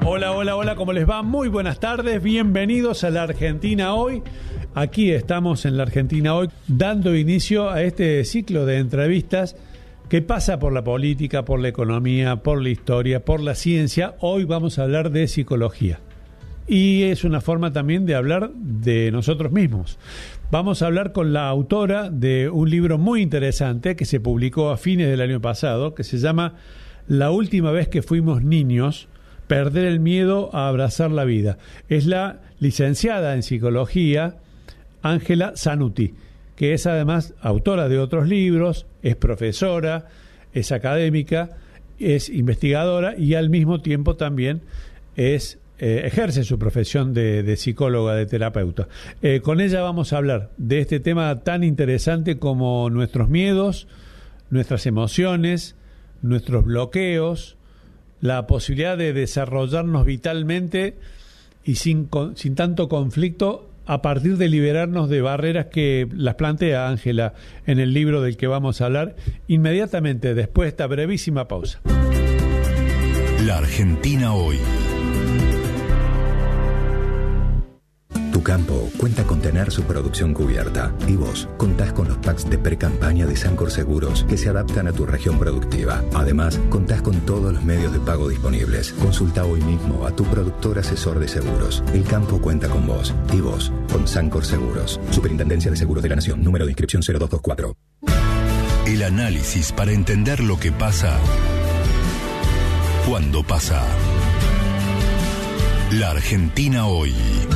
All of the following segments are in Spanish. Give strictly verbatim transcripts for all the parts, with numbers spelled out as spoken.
Hola, hola, hola, ¿cómo les va? Muy buenas tardes, bienvenidos a La Argentina Hoy. Aquí estamos en La Argentina Hoy dando inicio a este ciclo de entrevistas que pasa por la política, por la economía, por la historia, por la ciencia. Hoy vamos a hablar de psicología. Y es una forma también de hablar de nosotros mismos. Vamos a hablar con la autora de un libro muy interesante que se publicó a fines del año pasado, que se llama La última vez que fuimos niños, perder el miedo a abrazar la vida. Es la licenciada en psicología Ángela Zanuti, que es además autora de otros libros, es profesora, es académica, es investigadora y al mismo tiempo también es eh, ejerce su profesión de, de psicóloga, de terapeuta. Eh, con ella vamos a hablar de este tema tan interesante como nuestros miedos, nuestras emociones, nuestros bloqueos, la posibilidad de desarrollarnos vitalmente y sin, sin tanto conflicto a partir de liberarnos de barreras que las plantea Ángela en el libro del que vamos a hablar inmediatamente después de esta brevísima pausa. La Argentina Hoy. Tu campo cuenta con tener su producción cubierta y vos contás con los packs de pre-campaña de Sancor Seguros que se adaptan a tu región productiva. Además, contás con todos los medios de pago disponibles. Consulta hoy mismo a tu productor asesor de seguros. El campo cuenta con vos y vos con Sancor Seguros. Superintendencia de Seguros de la Nación. Número de inscripción cero dos dos cuatro. El análisis para entender lo que pasa cuando pasa. La Argentina Hoy.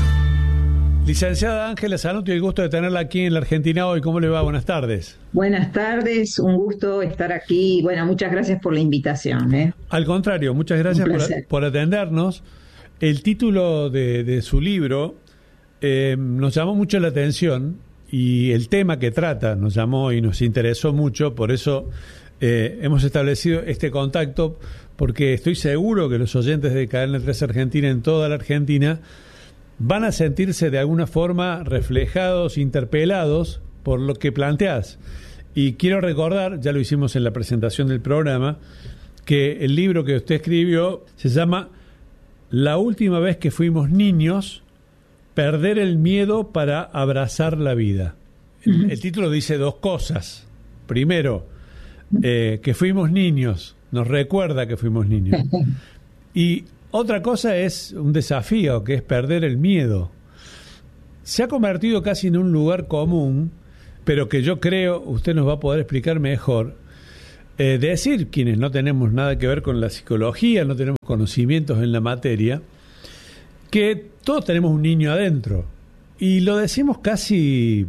Licenciada Ángela Zanuti, el gusto de tenerla aquí en La Argentina Hoy. ¿Cómo le va? Buenas tardes. Buenas tardes, un gusto estar aquí. Bueno, muchas gracias por la invitación. ¿eh? Al contrario, muchas gracias por, por atendernos. El título de, de su libro eh, nos llamó mucho la atención y el tema que trata nos llamó y nos interesó mucho. Por eso eh, hemos establecido este contacto, porque estoy seguro que los oyentes de Cadena tres Argentina en toda la Argentina van a sentirse de alguna forma reflejados, interpelados por lo que planteás. Y quiero recordar, ya lo hicimos en la presentación del programa, que el libro que usted escribió se llama La última vez que fuimos niños, perder el miedo para abrazar la vida. Uh-huh. El, el título dice dos cosas. Primero, eh, que fuimos niños, nos recuerda que fuimos niños. Y otra cosa es un desafío, que es perder el miedo. Se ha convertido casi en un lugar común, pero que yo creo, usted nos va a poder explicar mejor, eh, decir, quienes no tenemos nada que ver con la psicología, no tenemos conocimientos en la materia, que todos tenemos un niño adentro. Y lo decimos casi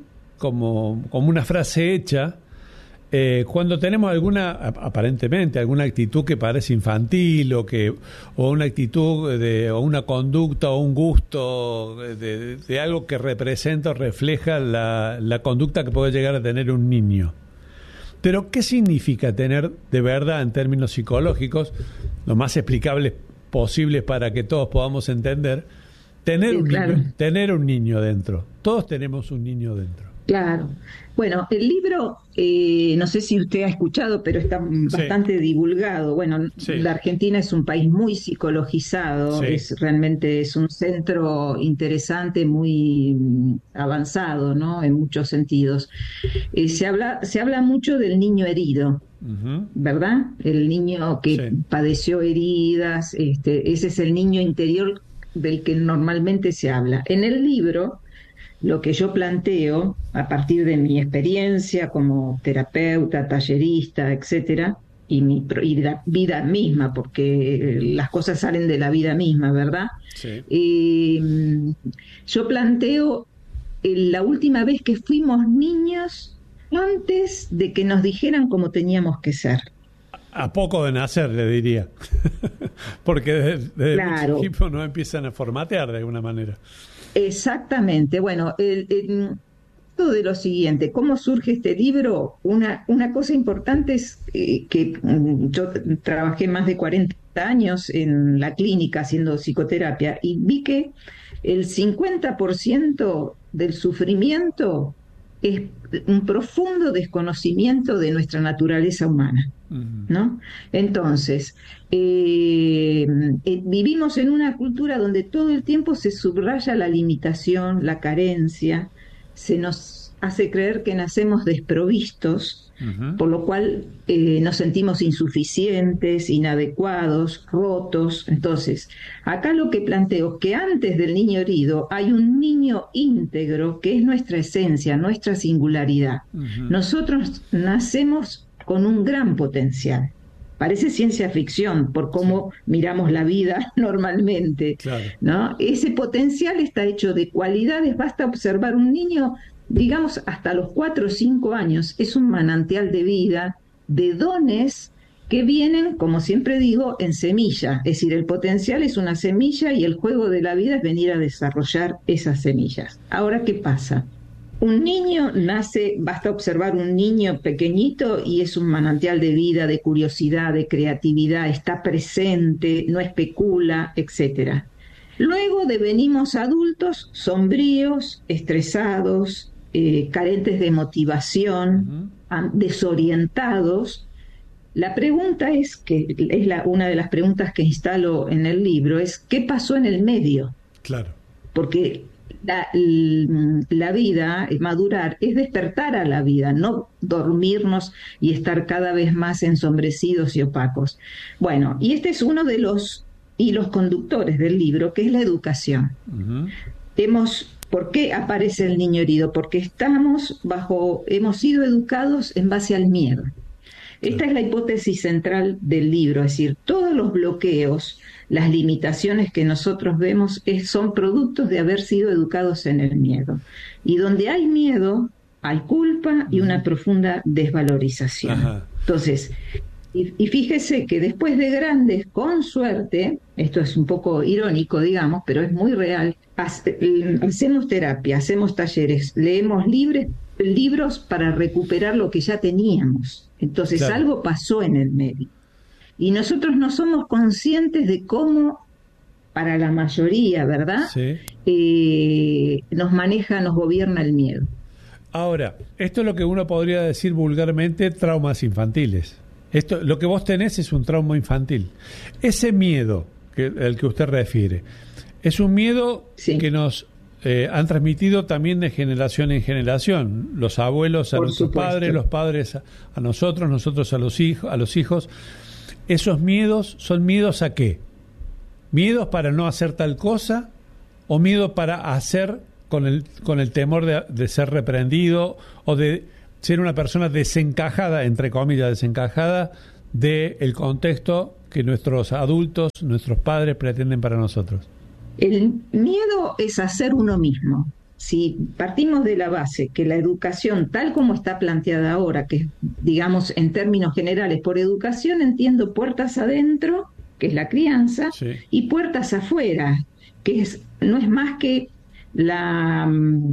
como, como una frase hecha, Eh, cuando tenemos alguna, aparentemente, alguna actitud que parece infantil o que o una actitud de, o una conducta o un gusto de, de, de algo que representa o refleja la, la conducta que puede llegar a tener un niño. Pero, ¿qué significa tener de verdad, en términos psicológicos, lo más explicables posibles para que todos podamos entender, tener, sí, un, claro. niño, tener un niño dentro? Todos tenemos un niño dentro. Claro. Bueno, el libro, eh, no sé si usted ha escuchado, pero está sí. bastante divulgado. Bueno, sí. La Argentina es un país muy psicologizado, sí. es realmente es un centro interesante, muy avanzado, ¿no? En muchos sentidos. Eh, se habla, se habla mucho del niño herido, uh-huh. ¿verdad? El niño que sí. padeció heridas, este, ese es el niño interior del que normalmente se habla. En el libro, lo que yo planteo, a partir de mi experiencia como terapeuta, tallerista, etcétera, y mi y la vida misma, porque las cosas salen de la vida misma, ¿verdad? Sí. Eh, yo planteo eh, la última vez que fuimos niños antes de que nos dijeran cómo teníamos que ser. A poco de nacer, le diría. Porque desde, desde claro. mucho tiempo nos empiezan a formatear de alguna manera. Exactamente. Bueno, el, el, todo de lo siguiente, ¿cómo surge este libro? Una, una cosa importante es eh, que yo trabajé más de cuarenta años en la clínica haciendo psicoterapia y vi que el cincuenta por ciento del sufrimiento es un profundo desconocimiento de nuestra naturaleza humana. ¿no? Entonces, eh, eh, vivimos en una cultura donde todo el tiempo se subraya la limitación, la carencia, se nos hace creer que nacemos desprovistos, uh-huh. por lo cual eh, nos sentimos insuficientes, inadecuados, rotos. Entonces, acá lo que planteo es que antes del niño herido hay un niño íntegro que es nuestra esencia, nuestra singularidad. Uh-huh. Nosotros nacemos con un gran potencial. Parece ciencia ficción por cómo sí. miramos la vida normalmente, claro. ¿no? Ese potencial está hecho de cualidades. Basta observar un niño, digamos, hasta los cuatro o cinco años, es un manantial de vida, de dones que vienen, como siempre digo, en semilla. Es decir, el potencial es una semilla y el juego de la vida es venir a desarrollar esas semillas. Ahora, ¿qué pasa? Un niño nace, basta observar un niño pequeñito y es un manantial de vida, de curiosidad, de creatividad, está presente, no especula, etcétera. Luego devenimos adultos sombríos, estresados, eh, carentes de motivación, uh-huh. desorientados. La pregunta es, que es la, una de las preguntas que instalo en el libro, es ¿qué pasó en el medio? Claro. Porque La, la vida, madurar, es despertar a la vida, no dormirnos y estar cada vez más ensombrecidos y opacos. Bueno, y este es uno de los hilos conductores del libro, que es la educación. Uh-huh. Hemos, ¿por qué aparece el niño herido? Porque estamos bajo, hemos sido educados en base al miedo. Esta es la hipótesis central del libro, es decir, todos los bloqueos, las limitaciones que nosotros vemos es, son productos de haber sido educados en el miedo. Y donde hay miedo, hay culpa y una profunda desvalorización. Ajá. Entonces, y, y fíjese que después de grandes, con suerte, esto es un poco irónico, digamos, pero es muy real, hace, hacemos terapia, hacemos talleres, leemos libres, libros para recuperar lo que ya teníamos. Entonces, claro. algo pasó en el medio. Y nosotros no somos conscientes de cómo, para la mayoría, ¿verdad? Sí. Eh, nos maneja, nos gobierna el miedo. Ahora, esto es lo que uno podría decir vulgarmente traumas infantiles. Esto, lo que vos tenés es un trauma infantil. Ese miedo que, al que usted refiere, es un miedo sí. que nos eh, han transmitido también de generación en generación. Los abuelos a Por nuestros supuesto. padres, los padres a, a nosotros, nosotros a los hijos, a los hijos. ¿Esos miedos son miedos a qué? ¿Miedos para no hacer tal cosa? ¿O miedo para hacer con el, con el temor de, de ser reprendido o de ser una persona desencajada, entre comillas, desencajada del contexto que nuestros adultos, nuestros padres pretenden para nosotros? El miedo es a ser uno mismo. Si partimos de la base que la educación, tal como está planteada ahora, que digamos en términos generales, por educación entiendo puertas adentro, que es la crianza, sí. y puertas afuera, que es no es más que la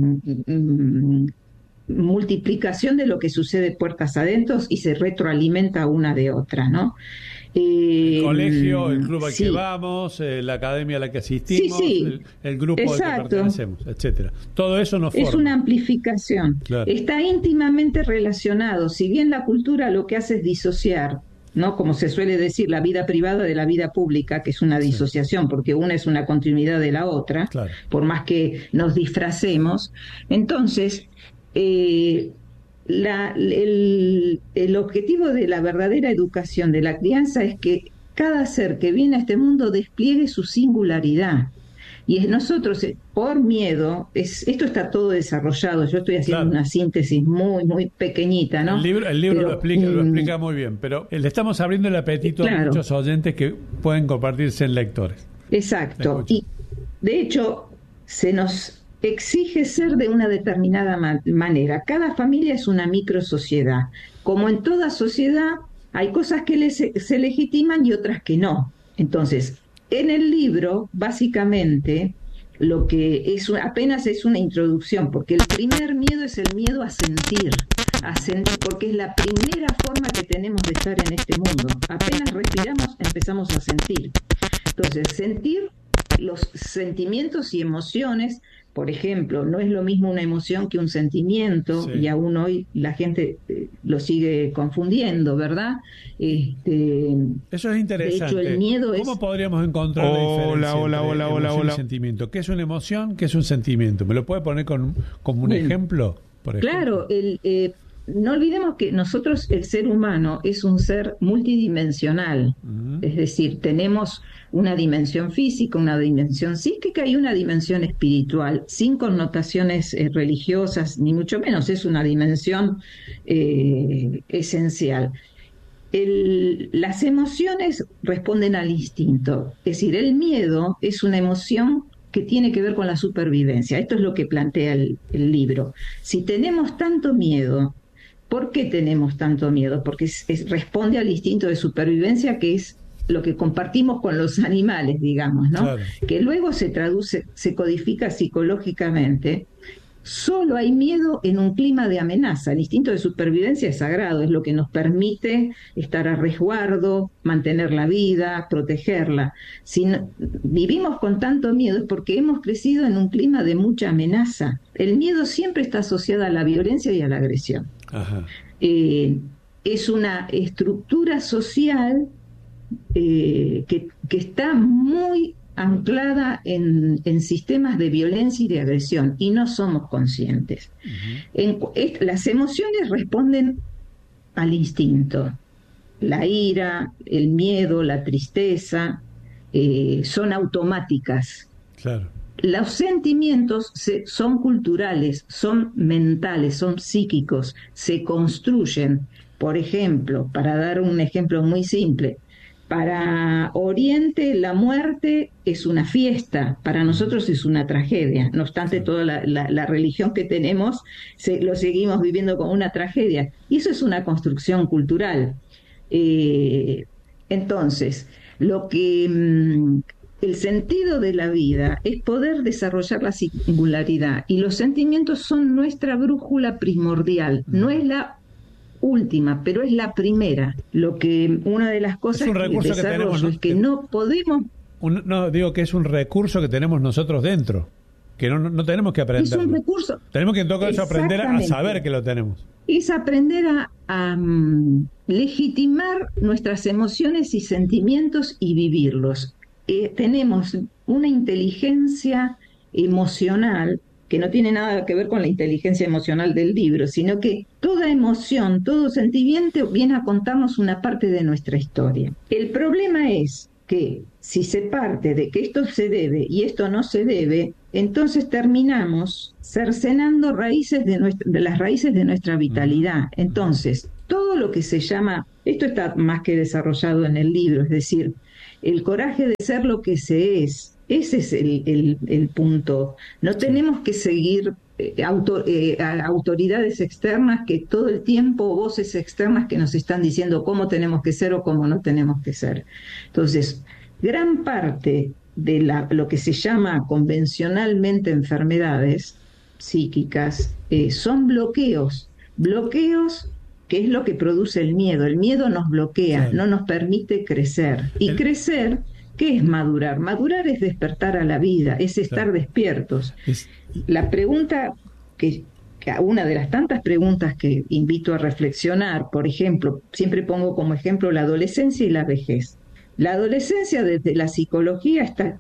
mm, multiplicación de lo que sucede puertas adentro y se retroalimenta una de otra, ¿no? Eh, el colegio, el club al sí. que vamos, eh, la academia a la que asistimos, sí, sí. El, el grupo Exacto. al que pertenecemos, etcétera. Todo eso nos forma. Es una amplificación. Claro. Está íntimamente relacionado. Si bien la cultura lo que hace es disociar, ¿no? Como se suele decir, la vida privada de la vida pública, que es una disociación, sí. porque una es una continuidad de la otra, claro. por más que nos disfracemos. Entonces, eh, La, el, el objetivo de la verdadera educación de la crianza es que cada ser que viene a este mundo despliegue su singularidad. Y es nosotros, por miedo, es, esto está todo desarrollado. Yo estoy haciendo claro. una síntesis muy, muy pequeñita, ¿no? El libro, el libro pero, lo, explica, mm, lo explica muy bien, pero le estamos abriendo el apetito claro. a muchos oyentes que pueden convertirse en lectores. Exacto. Y, de hecho, se nos exige ser de una determinada man- manera. Cada familia es una microsociedad. Como en toda sociedad, hay cosas que les, se legitiman y otras que no. Entonces, en el libro, básicamente, lo que es apenas es una introducción, porque el primer miedo es el miedo a sentir, a sentir, porque es la primera forma que tenemos de estar en este mundo. Apenas respiramos, empezamos a sentir. Entonces, sentir los sentimientos y emociones, por ejemplo, no es lo mismo una emoción que un sentimiento, sí. Y aún hoy la gente eh, lo sigue confundiendo, ¿verdad? Este, Eso es interesante. De hecho, el miedo ¿Cómo es... podríamos encontrar la diferencia hola, hola, hola, entre hola, emoción hola. y sentimiento? ¿Qué es una emoción? ¿Qué es un sentimiento? ¿Me lo puede poner con, como un Bueno, ejemplo? Por ejemplo? Claro, el... Eh, no olvidemos que nosotros, el ser humano, es un ser multidimensional, uh-huh. Es decir, tenemos una dimensión física, una dimensión psíquica y una dimensión espiritual, sin connotaciones eh, religiosas, ni mucho menos, es una dimensión eh, esencial. El, las emociones responden al instinto, es decir, el miedo es una emoción que tiene que ver con la supervivencia. Esto es lo que plantea el, el libro. Si tenemos tanto miedo, ¿por qué tenemos tanto miedo? Porque es, es, responde al instinto de supervivencia, que es lo que compartimos con los animales, digamos, ¿no? Claro. Que luego se traduce, se codifica psicológicamente. Solo hay miedo en un clima de amenaza. El instinto de supervivencia es sagrado, es lo que nos permite estar a resguardo, mantener la vida, protegerla. Si no, vivimos con tanto miedo es porque hemos crecido en un clima de mucha amenaza. El miedo siempre está asociado a la violencia y a la agresión. Ajá. Eh, es una estructura social eh, que, que está muy anclada en, en sistemas de violencia y de agresión, y no somos conscientes. Uh-huh. En, es, las emociones responden al instinto. La ira, el miedo, la tristeza, eh, son automáticas. Claro. Los sentimientos se, son culturales, son mentales, son psíquicos, se construyen. Por ejemplo, para dar un ejemplo muy simple, para Oriente la muerte es una fiesta, para nosotros es una tragedia. No obstante, toda la, la, la religión que tenemos se, lo seguimos viviendo como una tragedia. Y eso es una construcción cultural. Eh, entonces, lo que mmm, el sentido de la vida es poder desarrollar la singularidad, y los sentimientos son nuestra brújula primordial, no es la última, pero es la primera. Lo que una de las cosas es un recurso que, que tenemos, es que no podemos. Un, no digo que es un recurso que tenemos nosotros dentro, que no, no tenemos que aprender. Es un recurso. Tenemos que en todo caso aprender a saber que lo tenemos. Es aprender a, a um, legitimar nuestras emociones y sentimientos y vivirlos. Eh, tenemos una inteligencia emocional que no tiene nada que ver con la inteligencia emocional del libro, sino que toda emoción, todo sentimiento viene a contarnos una parte de nuestra historia. El problema es que si se parte de que esto se debe y esto no se debe, entonces terminamos cercenando raíces de, nuestra, de las raíces de nuestra vitalidad. Entonces, todo lo que se llama, esto está más que desarrollado en el libro, es decir, el coraje de ser lo que se es. Ese es el, el, el punto. No tenemos que seguir eh, auto, eh, a autoridades externas que todo el tiempo, voces externas que nos están diciendo cómo tenemos que ser o cómo no tenemos que ser. Entonces, gran parte de la, lo que se llama convencionalmente enfermedades psíquicas eh, son bloqueos. Bloqueos que es lo que produce el miedo. El miedo nos bloquea, claro. No nos permite crecer. Y el... crecer... ¿Qué es madurar? Madurar es despertar a la vida, es estar claro. despiertos. Es... La pregunta, que, que una de las tantas preguntas que invito a reflexionar, por ejemplo, siempre pongo como ejemplo la adolescencia y la vejez. La adolescencia, desde la psicología, está,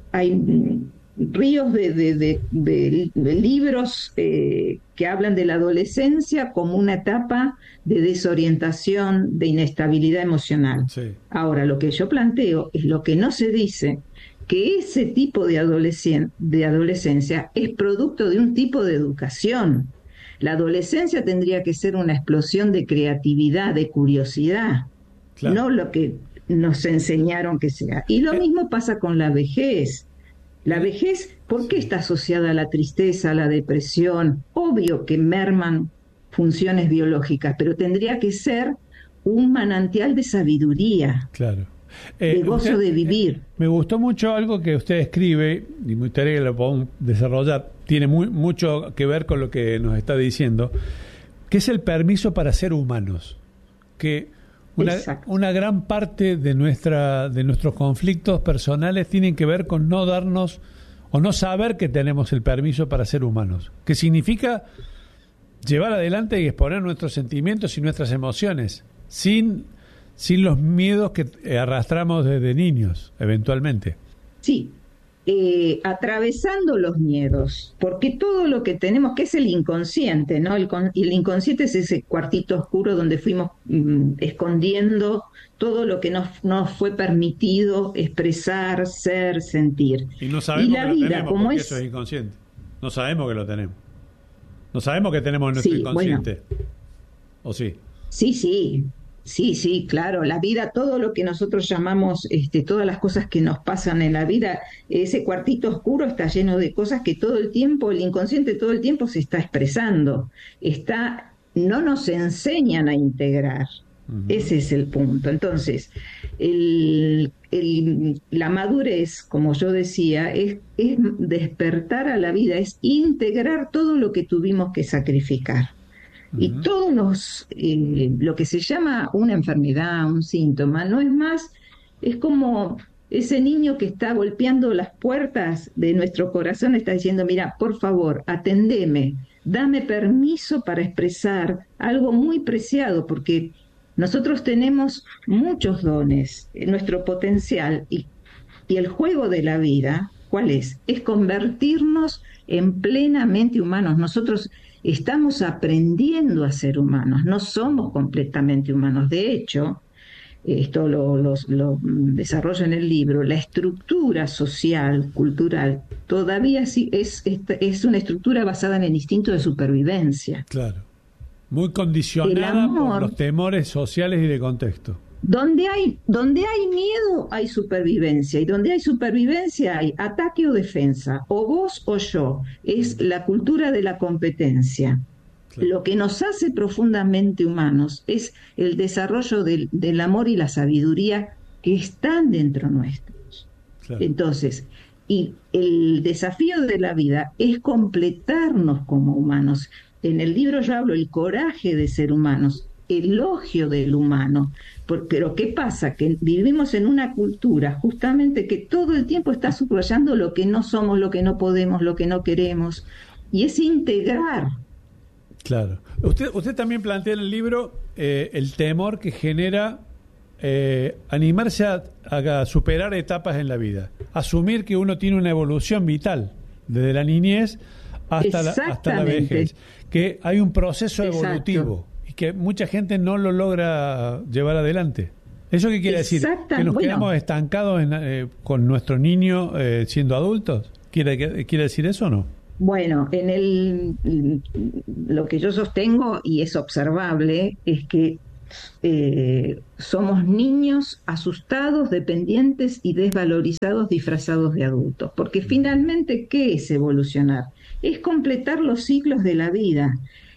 hay ríos de, de, de, de, de libros eh, que hablan de la adolescencia como una etapa de desorientación, de inestabilidad emocional. Sí. Ahora, lo que yo planteo es lo que no se dice, que ese tipo de, adolescen- de adolescencia es producto de un tipo de educación. La adolescencia tendría que ser una explosión de creatividad, de curiosidad, claro. No lo que nos enseñaron que sea. Y lo mismo pasa con la vejez. La vejez, ¿por qué está asociada a la tristeza, a la depresión? Obvio que merman funciones biológicas, pero tendría que ser un manantial de sabiduría, claro. eh, de gozo usted, de vivir. Eh, me gustó mucho algo que usted escribe, y me gustaría que lo podamos desarrollar, tiene muy, mucho que ver con lo que nos está diciendo, que es el permiso para ser humanos, que Una, una gran parte de nuestra de nuestros conflictos personales tienen que ver con no darnos o no saber que tenemos el permiso para ser humanos, que significa llevar adelante y exponer nuestros sentimientos y nuestras emociones sin, sin los miedos que arrastramos desde niños, eventualmente. Sí, eh, atravesando los miedos, porque todo lo que tenemos, que es el inconsciente, ¿no? El, con, el inconsciente es ese cuartito oscuro donde fuimos mm, escondiendo todo lo que nos, nos fue permitido expresar, ser, sentir. Y no sabemos y la que vida, lo tenemos, como es... eso es inconsciente. No sabemos que lo tenemos. No sabemos que tenemos en nuestro sí, inconsciente. Bueno. ¿O sí? Sí, sí. Sí, sí, claro, la vida, todo lo que nosotros llamamos, este, todas las cosas que nos pasan en la vida, ese cuartito oscuro está lleno de cosas que todo el tiempo, el inconsciente todo el tiempo se está expresando, está, no nos enseñan a integrar, uh-huh. Ese es el punto. Entonces, el, el, la madurez, como yo decía, es, es despertar a la vida, es integrar todo lo que tuvimos que sacrificar. Y todos los, eh, lo que se llama una enfermedad, un síntoma, no es más, es como ese niño que está golpeando las puertas de nuestro corazón, está diciendo, mira, por favor, atendeme, dame permiso para expresar algo muy preciado, porque nosotros tenemos muchos dones, nuestro potencial, y, y el juego de la vida, ¿cuál es? Es convertirnos en plenamente humanos. Nosotros estamos aprendiendo a ser humanos, no somos completamente humanos. De hecho, esto lo, lo, lo desarrollo en el libro, la estructura social, cultural, todavía sí es, es, es una estructura basada en el instinto de supervivencia. Claro, muy condicionada por los temores sociales y de contexto. Donde hay, donde hay miedo hay supervivencia, y donde hay supervivencia hay ataque o defensa, o vos o yo, es la cultura de la competencia. Claro. Lo que nos hace profundamente humanos es el desarrollo del, del amor y la sabiduría que están dentro nuestros. Claro. Entonces, y el desafío de la vida es completarnos como humanos. En el libro yo hablo el coraje de ser humanos, elogio del humano. Pero ¿qué pasa? Que vivimos en una cultura justamente que todo el tiempo está subrayando lo que no somos, lo que no podemos, lo que no queremos, y es integrar. Claro. Usted, usted también plantea en el libro eh, el temor que genera eh, animarse a, a superar etapas en la vida, asumir que uno tiene una evolución vital desde la niñez hasta la, hasta la vejez, que hay un proceso Exacto. evolutivo. Que mucha gente no lo logra llevar adelante. ¿Eso qué quiere decir? ¿Que nos bueno. quedamos estancados en, eh, con nuestro niño eh, siendo adultos? ¿Quiere, ¿Quiere decir eso o no? Bueno, en el lo que yo sostengo, y es observable, es que eh, somos niños asustados, dependientes y desvalorizados disfrazados de adultos. Porque finalmente, ¿qué es evolucionar? Es completar los ciclos de la vida.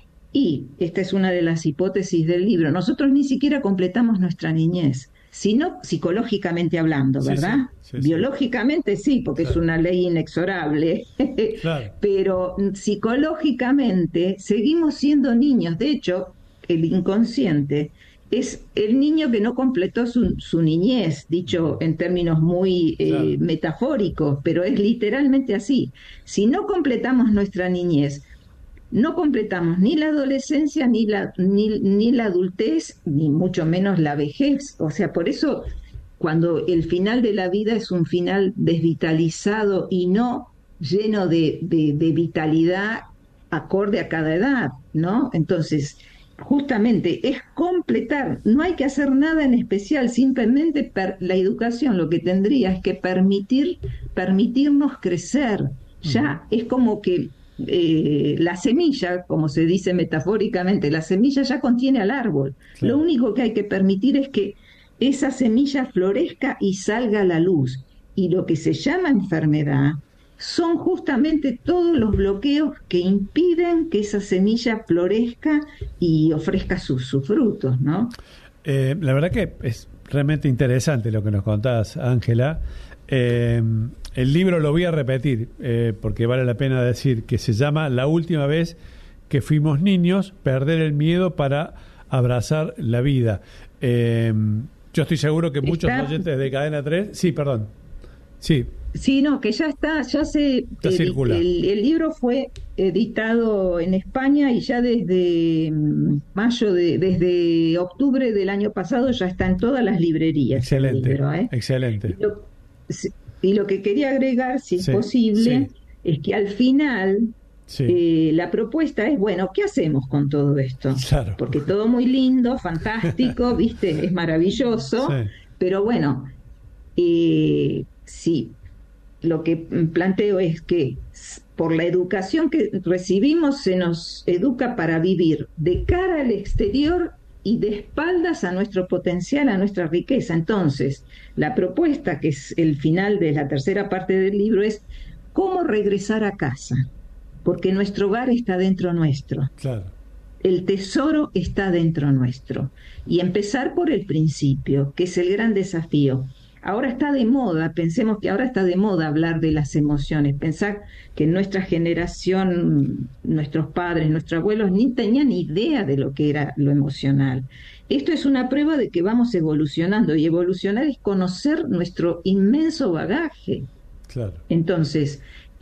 Y esta es una de las hipótesis del libro. Nosotros ni siquiera completamos nuestra niñez, sino psicológicamente hablando, ¿verdad? Sí, sí, sí, Biológicamente sí, porque claro. es una ley inexorable, claro. Pero psicológicamente seguimos siendo niños. De hecho, el inconsciente es el niño que no completó su, su niñez, dicho en términos muy eh, claro. metafóricos, pero es literalmente así. Si no completamos nuestra niñez, no completamos ni la adolescencia, ni la, ni, ni la adultez, ni mucho menos la vejez. O sea, por eso cuando el final de la vida es un final desvitalizado y no lleno de, de, de vitalidad acorde a cada edad, ¿no? Entonces, justamente es completar, no hay que hacer nada en especial, simplemente per, la educación lo que tendría es que permitir, permitirnos crecer. Ya uh-huh. es como que Eh, la semilla, como se dice metafóricamente, la semilla ya contiene al árbol. Sí. Lo único que hay que permitir es que esa semilla florezca y salga a la luz. Y lo que se llama enfermedad son justamente todos los bloqueos que impiden que esa semilla florezca y ofrezca sus, sus frutos, ¿no? Eh, la verdad que es realmente interesante lo que nos contás, Ángela. Eh, el libro lo voy a repetir eh, porque vale la pena decir que se llama La última vez que fuimos niños, perder el miedo para abrazar la vida. Eh, yo estoy seguro que muchos está, oyentes de Cadena tres... Sí, perdón. Sí. Sí, no, que ya está, ya se... Ya el, circula. El, el libro fue editado en España y ya desde mayo, de, desde octubre del año pasado ya está en todas las librerías. Excelente, el libro, ¿eh? excelente. Y lo, y lo que quería agregar, si sí, es posible, sí. es que al final... Sí. Eh, la propuesta es, bueno, ¿qué hacemos con todo esto? Claro. Porque todo muy lindo, fantástico, ¿viste? Es maravilloso, sí. Pero bueno, eh, sí, lo que planteo es que por la educación que recibimos se nos educa para vivir de cara al exterior y de espaldas a nuestro potencial, a nuestra riqueza. Entonces, la propuesta, que es el final de la tercera parte del libro, es cómo regresar a casa. Porque nuestro hogar está dentro nuestro. Claro. El tesoro está dentro nuestro. Y empezar por el principio, que es el gran desafío. Ahora está de moda, pensemos que ahora está de moda hablar de las emociones. Pensar que en nuestra generación, nuestros padres, nuestros abuelos, ni tenían idea de lo que era lo emocional. Esto es una prueba de que vamos evolucionando, y evolucionar es conocer nuestro inmenso bagaje. Claro. Entonces...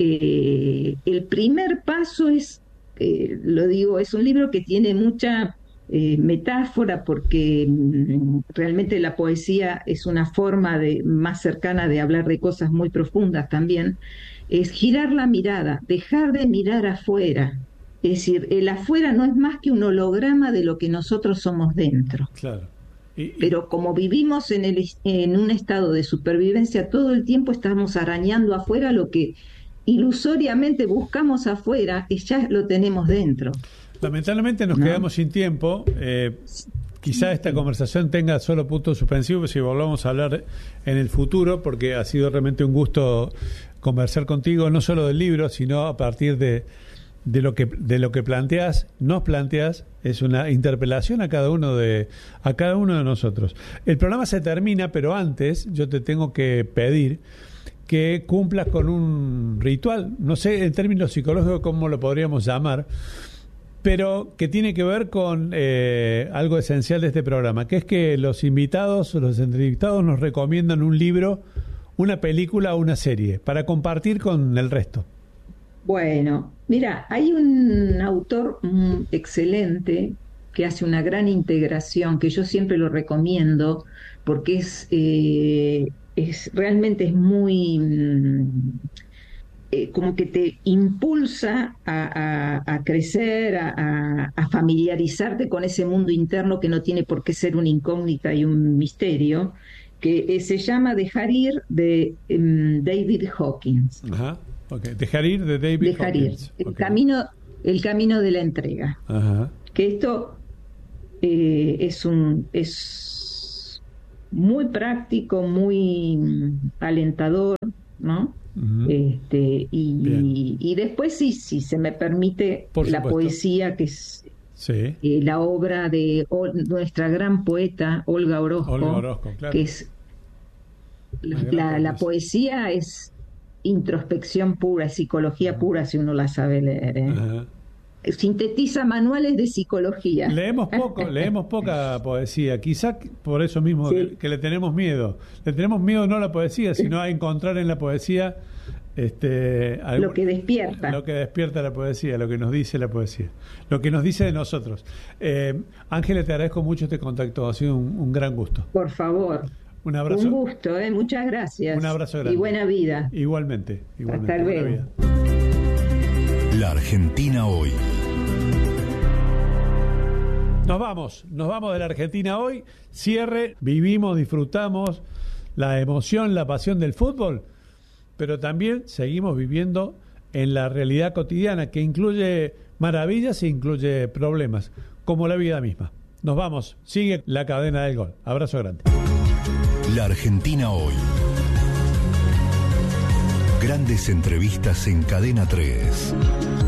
Eh, el primer paso es, eh, lo digo, es un libro que tiene mucha eh, metáfora, porque mm, realmente la poesía es una forma de, más cercana de hablar de cosas muy profundas también. Es girar la mirada, dejar de mirar afuera. Es decir, el afuera no es más que un holograma de lo que nosotros somos dentro. Claro. Y, y... Pero como vivimos en, el, en un estado de supervivencia, todo el tiempo estamos arañando afuera lo que ilusoriamente buscamos afuera y ya lo tenemos dentro. Lamentablemente nos ¿no? quedamos sin tiempo. Eh, quizá esta conversación tenga solo puntos suspensivos si volvamos a hablar en el futuro, porque ha sido realmente un gusto conversar contigo, no solo del libro, sino a partir de, de lo que de lo que planteas, nos planteas, es una interpelación a cada uno de a cada uno de nosotros. El programa se termina, pero antes yo te tengo que pedir que cumplas con un ritual, no sé en términos psicológicos cómo lo podríamos llamar, pero que tiene que ver con eh, algo esencial de este programa, que es que los invitados, los entrevistados nos recomiendan un libro, una película o una serie para compartir con el resto. Bueno, mira, hay un autor mm, excelente que hace una gran integración, que yo siempre lo recomiendo, porque es... Eh, es realmente es muy eh, como que te impulsa a, a, a crecer, a, a familiarizarte con ese mundo interno que no tiene por qué ser una incógnita y un misterio, que eh, se llama Dejar ir, de um, David Hawkins. Ajá, okay. Dejar ir de David Dejar Hawkins. ir, el okay. camino, el camino de la entrega. Ajá. Que esto eh, es un es muy práctico, muy alentador, ¿no? Uh-huh. Este, y, y después, sí, sí, se me permite, por la supuesto. Poesía, que es sí. eh, la obra de o, nuestra gran poeta Olga Orozco, Olga Orozco, claro. Que es la, la, la poesía es introspección pura, es psicología pura, si uno la sabe leer, ¿eh? Uh-huh. Sintetiza manuales de psicología. Leemos poco, leemos poca poesía, quizá por eso mismo sí. que, que le tenemos miedo. Le tenemos miedo no a la poesía, sino a encontrar en la poesía este algo, lo que despierta. Lo que despierta la poesía, lo que nos dice la poesía, lo que nos dice de nosotros. Eh, Ángela, te agradezco mucho este contacto, ha sido un, un gran gusto. Por favor. Un abrazo. Un gusto, ¿eh? Muchas gracias. Un abrazo grande. Y buena vida. Igualmente. igualmente Hasta luego. La Argentina hoy. Nos vamos, nos vamos de la Argentina hoy. Cierre, vivimos, disfrutamos la emoción, la pasión del fútbol, pero también seguimos viviendo en la realidad cotidiana, que incluye maravillas e incluye problemas, como la vida misma. Nos vamos, sigue la cadena del gol. Abrazo grande. La Argentina hoy. Grandes entrevistas en Cadena tres.